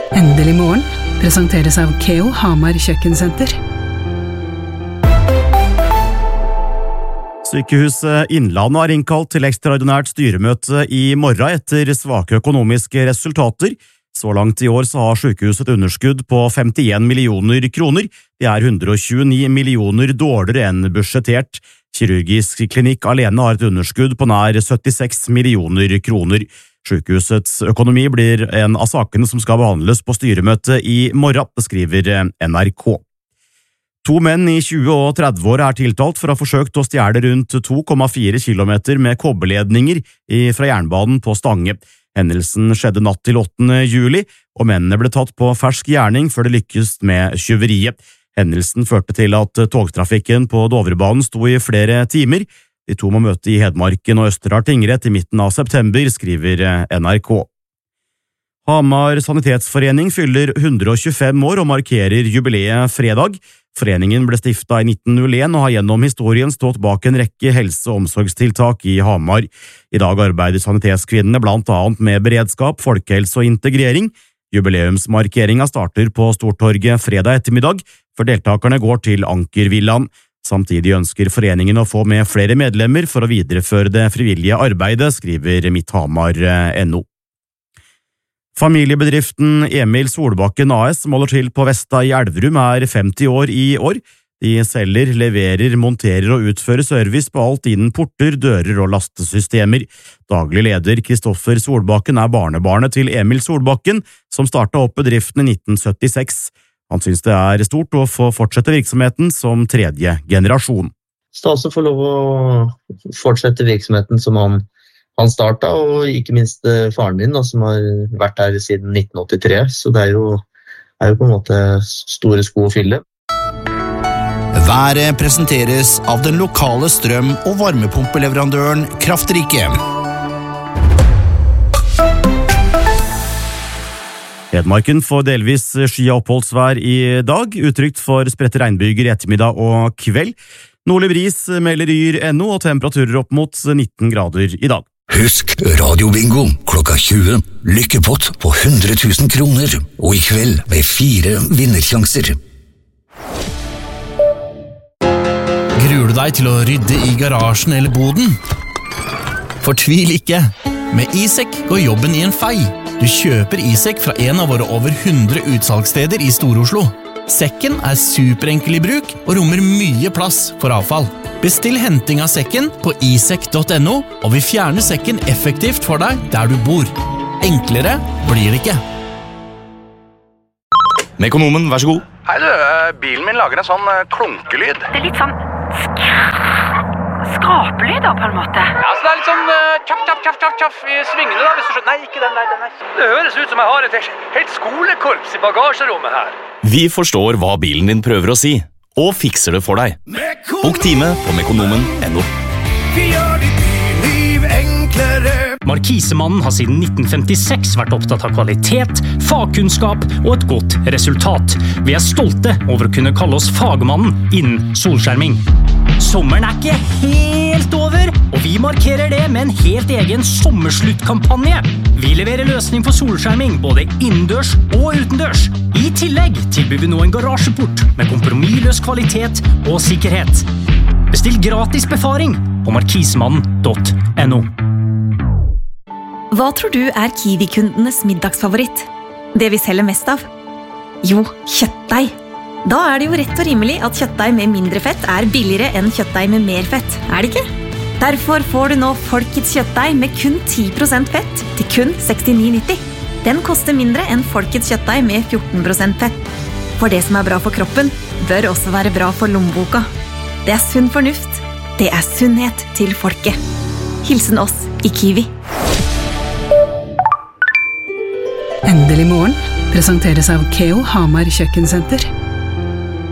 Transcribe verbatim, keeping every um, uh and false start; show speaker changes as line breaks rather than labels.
Endelig morgen presenteres av Keo Hamar Kjøkkensenter.
Sykehuset Innlandet har innkalt til ekstraordinært styremøte i morgen etter svake økonomiske resultater. Så langt i år så har sykehuset et underskudd på femtien millioner kroner. Det er hundre og tjueni millioner dårligere enn budsjettert. Kirurgisk klinikk alene har et underskudd på nær syttiseks millioner kroner. Sykehusets økonomi blir en av sakene som skal behandles på styremøtet i morgen, skriver N R K. To menn i tjue- og tretti-år er tiltalt for å ha forsøkt å stjele rundt to komma fire kilometer med kobberledninger fra jernbanen på Stange. Hendelsen skjedde natt til åttende juli, og mennene ble tatt på fersk gjerning før det lykkes med tyveriet. Hendelsen førte til at togtrafikken på Dovrebanen sto i flere timer. De to må møte i Hedmarken og Østerdal tingrett i midten av september, skriver N R K. Hamar Sanitetsforening fyller hundre og tjuefem år og markerer jubileet fredag. Foreningen ble stiftet i nitten null en og har gjennom historien stått bak en rekke helse- og omsorgstiltak i Hamar. I dag arbeider sanitetskvinnene blant annet med beredskap, folkehelse og integrering. Jubileumsmarkeringen starter på Stortorget fredag ettermiddag, for deltakerne går til Ankervillaen. Samtidig ønsker foreningen å få med flere medlemmer for å videreføre det frivillige arbeidet, skriver Midthamar punktum no. Familiebedriften Emil Solbakken A S som holder til på Vesta i Elverum er femti år i år. De selger, leverer, monterer og utfører service på alt innen porter, dører og lastesystemer. Daglig leder Kristoffer Solbakken er barnebarnet til Emil Solbakken, som startet opp bedriften i nitten syttiseks. Han synes det er stort å få fortsette virksomheten som tredje generasjon.
Stas å få lov å fortsette virksomheten som han, han startet, og ikke minst faren min da, som har vært her siden nitten åttitre, så det er jo, er jo på en måte store sko å fylle.
Været presenteres av den lokale strøm- og varmepumpeleverandøren Kraftrike.
Hedmarken får delvis sky- og oppholdsvær i dag, utrygt for spredte regnbyger i ettermiddag og kveld. Nordlig bris melder yr punktum no og temperaturer opp mot nitten grader i dag.
Husk radiobingo klokka tjue, lykkepott på hundre tusen kroner, og i kveld med fire vinnersjanser.
Gruer du deg til å rydde i garasjen eller boden? Fortvil ikke! Med Isek går jobben i en fei. Du kjøper Isek fra en av våre over hundre utsalgssteder i Stor-Oslo. Sekken er superenkel i bruk og rommer mye plass for avfall. Bestill henting av sekken på isek punktum no, og vi fjerner sekken effektivt for deg der du bor. Enklere blir det ikke.
Mekonomen, vær så god.
Hei du, bilen min lager en sånn klunkelyd.
Det er litt sånn skrapelyd da, på en måte.
Ja, så det er litt sånn uh, tjaff, tjaff, tjaff, tjaff, tjaff i svingene da, hvis du skjønner. Nei, ikke den der, den der. Det høres ut som jeg har et helt skolekorps i bagasjerommet her.
Vi forstår hva bilen din prøver å si, og fikser det for deg. Bok time på mekonomen punktum no.
Vi gjør ditt liv enklere.
Markisemannen har siden nitten femtiseks vært opptatt av kvalitet, fagkunnskap og et godt resultat. Vi er stolte over å kunne kalle oss fagmannen innen solskjerming. Sommeren er ikke helt over, og vi markerer det med en helt egen sommersluttkampanje. Vi leverer løsning for solskjerming både innendørs og utendørs. I tillegg tilbyr vi nå en garasjeport med kompromissløs kvalitet og sikkerhet. Bestill gratis befaring på markisemannen punktum no.
Hva tror du er Kiwi-kundenes middagsfavoritt? Det vi selger mest av? Jo, kjøttdeig. Da er det jo rett og rimelig at kjøttdeig med mindre fett er billigere enn kjøttdeig med mer fett, er det ikke? Derfor får du nå Folkets kjøttdeig med kun ti prosent fett til kun sekstini nitti. Den koster mindre enn Folkets kjøttdeig med fjorten prosent fett. For det som er bra for kroppen, bør også være bra for lommeboka. Det er sunn fornuft. Det er sunnhet til folket. Hilsen oss i Kiwi.
Endelig morgen presenteres av Keo Hamar Kjøkkensenter.